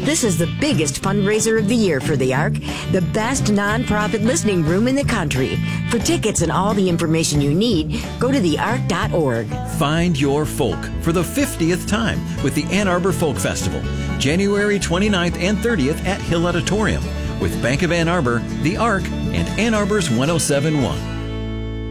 This is the biggest fundraiser of the year for the Ark, the best nonprofit listening room in the country. For tickets and all the information you need, go to theark.org. Find your folk for the 50th time with the Ann Arbor Folk Festival, January 29th and 30th at Hill Auditorium, with Bank of Ann Arbor, the Ark, and Ann Arbor's 107.1.